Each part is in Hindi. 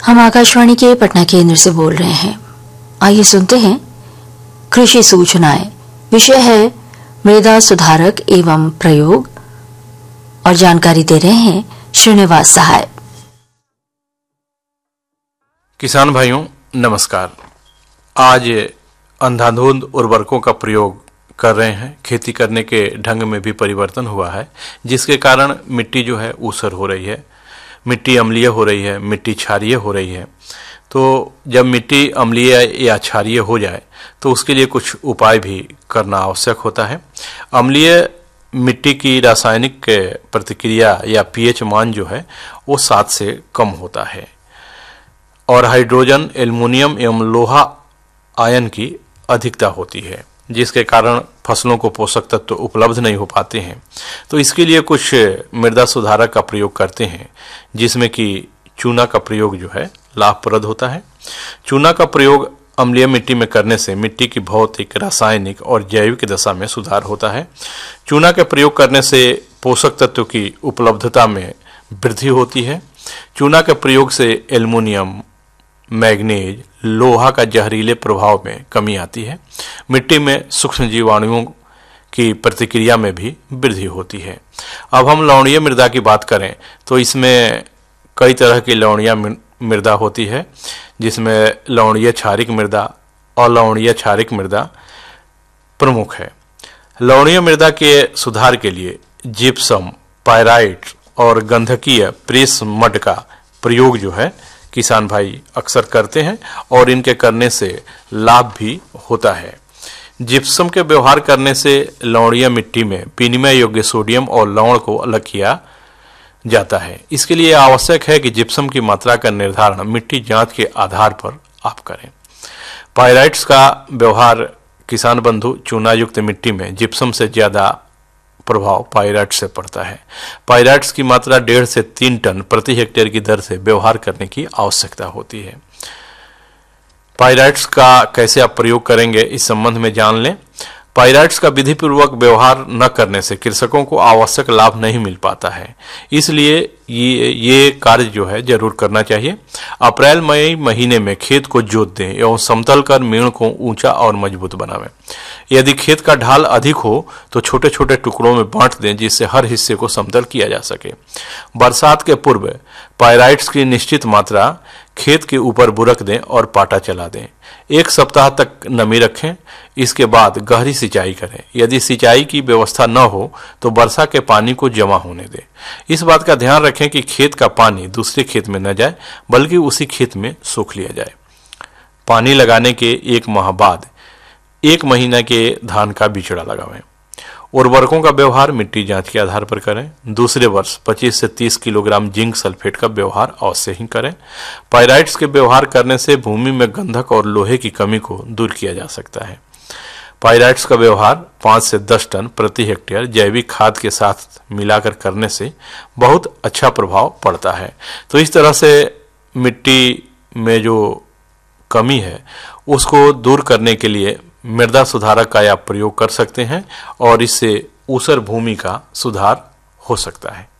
हम आकाशवाणी के पटना केंद्र से बोल रहे हैं। आइए सुनते हैं कृषि सूचनाएं। विषय है मृदा सुधारक एवं प्रयोग और जानकारी दे रहे हैं श्रीनिवास सहाय। किसान भाइयों नमस्कार। आज अंधाधुंध उर्वरकों का प्रयोग कर रहे हैं। खेती करने के ढंग में भी परिवर्तन हुआ है, जिसके कारण मिट्टी जो है ऊसर हो रही है, मिट्टी अम्लीय हो रही है, मिट्टी क्षारीय हो रही है। तो जब मिट्टी अम्लीय या क्षारीय हो जाए तो उसके लिए कुछ उपाय भी करना आवश्यक होता है। अम्लीय मिट्टी की रासायनिक प्रतिक्रिया या पीएच मान जो है वो 7 से कम होता है और हाइड्रोजन, एल्युमिनियम एवं लोहा आयन की अधिकता होती है, जिसके कारण फसलों को पोषक तत्व उपलब्ध नहीं हो पाते हैं। तो इसके लिए कुछ मृदा सुधारक का प्रयोग करते हैं, जिसमें कि चूना का प्रयोग जो है लाभप्रद होता है। चूना का प्रयोग अम्लीय मिट्टी में करने से मिट्टी की भौतिक, रासायनिक और जैविक दशा में सुधार होता है। चूना के प्रयोग करने से पोषक तत्व की उपलब्धता में वृद्धि होती है। चूना के प्रयोग से एल्युमिनियम, मैग्नीज, लोहा का जहरीले प्रभाव में कमी आती है। मिट्टी में सूक्ष्म जीवाणुओं की प्रतिक्रिया में भी वृद्धि होती है। अब हम लवणीय मृदा की बात करें तो इसमें कई तरह की लवणीय मृदा होती है, जिसमें लवणीय क्षारिक मृदा और लवणीय क्षारिक मृदा प्रमुख है। लवणीय मृदा के सुधार के लिए जिप्सम, पायराइट और गंधकीय प्रेस मड का प्रयोग जो है किसान भाई अक्सर करते हैं और इनके करने से लाभ भी होता है। जिप्सम के व्यवहार करने से लवणीय मिट्टी में विनिमय योग्य सोडियम और लवण को अलग किया जाता है। इसके लिए आवश्यक है कि जिप्सम की मात्रा का निर्धारण मिट्टी जांच के आधार पर आप करें। पायराइट्स का व्यवहार किसान बंधु चूना युक्त मिट्टी में जिप्सम से ज्यादा प्रभाव पायराइट से पड़ता है। पायराइट्स की मात्रा 1.5 से 3 टन प्रति हेक्टेयर की दर से व्यवहार करने की आवश्यकता होती है। पायराइट्स का कैसे आप प्रयोग करेंगे इस संबंध में जान लें। पायराइट्स का विधि पूर्वक व्यवहार न करने से कृषकों को आवश्यक लाभ नहीं मिल पाता है, इसलिए ये कार्य जो है जरूर करना चाहिए। अप्रैल मई महीने में खेत को जोत दें एवं समतल कर मेड़ को ऊंचा और मजबूत बनावें। यदि खेत का ढाल अधिक हो तो छोटे छोटे टुकड़ों में बांट दें, जिससे हर हिस्से को समतल किया जा सके। बरसात के पूर्व पायराइट्स की निश्चित मात्रा खेत के ऊपर बुरक दें और पाटा चला दें। 1 सप्ताह तक नमी रखें। इसके बाद गहरी सिंचाई करें। यदि सिंचाई की व्यवस्था न हो तो वर्षा के पानी को जमा होने दें। इस बात का ध्यान रखें कि खेत का पानी दूसरे खेत में न जाए, बल्कि उसी खेत में सोख लिया जाए। पानी लगाने के 1 माह बाद 1 महीना के धान का बिचड़ा लगावें। उर्वरकों का व्यवहार मिट्टी जांच के आधार पर करें। दूसरे वर्ष 25 से 30 किलोग्राम जिंक सल्फेट का व्यवहार अवश्य ही करें। पायराइट्स के व्यवहार करने से भूमि में गंधक और लोहे की कमी को दूर किया जा सकता है। पायराइट्स का व्यवहार 5 से 10 टन प्रति हेक्टेयर जैविक खाद के साथ मिलाकर करने से बहुत अच्छा प्रभाव पड़ता है। तो इस तरह से मिट्टी में जो कमी है उसको दूर करने के लिए मृदा सुधारक का आप प्रयोग कर सकते हैं और इससे ऊसर भूमि का सुधार हो सकता है।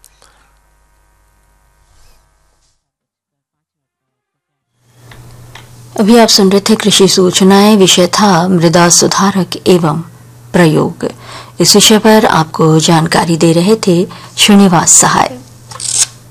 अभी आप सुन रहे थे कृषि सूचनाएं। विषय था मृदा सुधारक एवं प्रयोग। इस विषय पर आपको जानकारी दे रहे थे श्रीनिवास सहाय।